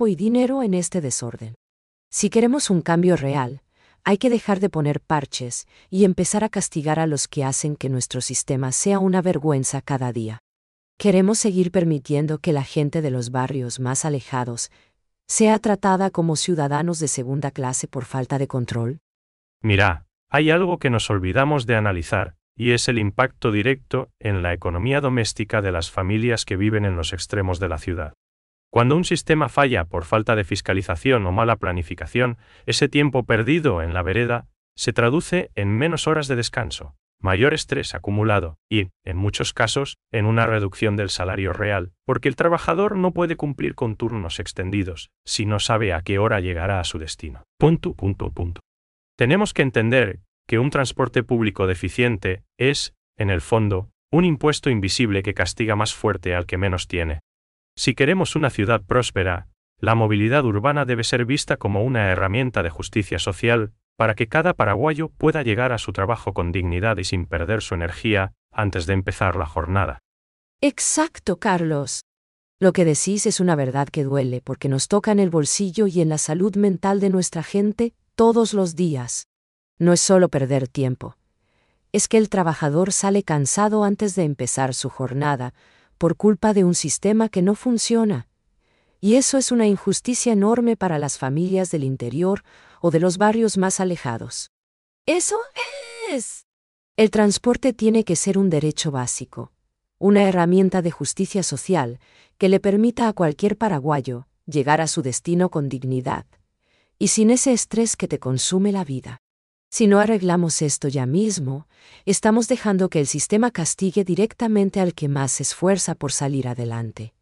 tiempo y dinero en este desorden. Si queremos un cambio real, hay que dejar de poner parches y empezar a castigar a los que hacen que nuestro sistema sea una vergüenza cada día. ¿Queremos seguir permitiendo que la gente de los barrios más alejados sea tratada como ciudadanos de segunda clase por falta de control? Mira, hay algo que nos olvidamos de analizar, y es el impacto directo en la economía doméstica de las familias que viven en los extremos de la ciudad. Cuando un sistema falla por falta de fiscalización o mala planificación, ese tiempo perdido en la vereda se traduce en menos horas de descanso, mayor estrés acumulado y, en muchos casos, en una reducción del salario real, porque el trabajador no puede cumplir con turnos extendidos si no sabe a qué hora llegará a su destino. Tenemos que entender que un transporte público deficiente es, en el fondo, un impuesto invisible que castiga más fuerte al que menos tiene. Si queremos una ciudad próspera, la movilidad urbana debe ser vista como una herramienta de justicia social, para que cada paraguayo pueda llegar a su trabajo con dignidad y sin perder su energía antes de empezar la jornada. Exacto, Carlos. Lo que decís es una verdad que duele porque nos toca en el bolsillo y en la salud mental de nuestra gente todos los días. No es solo perder tiempo. Es que el trabajador sale cansado antes de empezar su jornada por culpa de un sistema que no funciona. Y eso es una injusticia enorme para las familias del interior o de los barrios más alejados. ¡Eso es! El transporte tiene que ser un derecho básico, una herramienta de justicia social que le permita a cualquier paraguayo llegar a su destino con dignidad y sin ese estrés que te consume la vida. Si no arreglamos esto ya mismo, estamos dejando que el sistema castigue directamente al que más se esfuerza por salir adelante.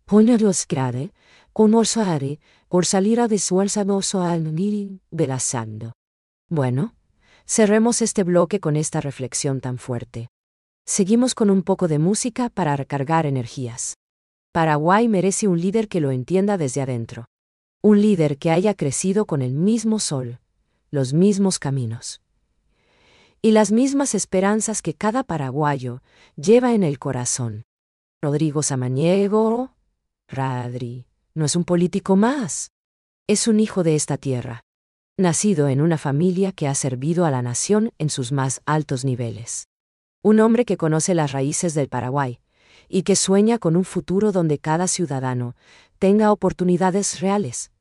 Por salir a belazando. Bueno, cerremos este bloque con esta reflexión tan fuerte. Seguimos con un poco de música para recargar energías. Paraguay merece un líder que lo entienda desde adentro. Un líder que haya crecido con el mismo sol, los mismos caminos y las mismas esperanzas que cada paraguayo lleva en el corazón. Rodrigo Samaniego, Radri, no es un político más. Es un hijo de esta tierra, nacido en una familia que ha servido a la nación en sus más altos niveles. Un hombre que conoce las raíces del Paraguay y que sueña con un futuro donde cada ciudadano tenga oportunidades reales.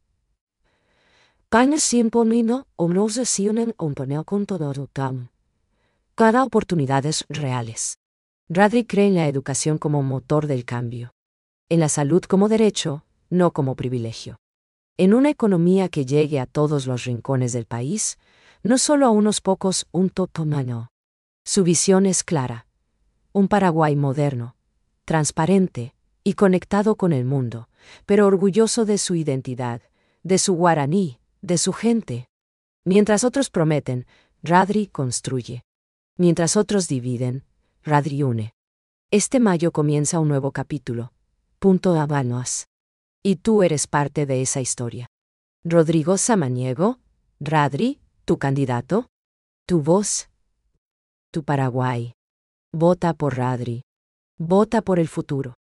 Cada oportunidades reales. Radri cree en la educación como motor del cambio. En la salud como derecho, no como privilegio. En una economía que llegue a todos los rincones del país, no solo a unos pocos, un totomano. Su visión es clara. Un Paraguay moderno, transparente y conectado con el mundo, pero orgulloso de su identidad, de su guaraní, de su gente. Mientras otros prometen, Radri construye. Mientras otros dividen, Radri une. Este mayo comienza un nuevo capítulo. Habanos. Y tú eres parte de esa historia. Rodrigo Samaniego, Radri, tu candidato, tu voz, tu Paraguay. Vota por Radri. Vota por el futuro.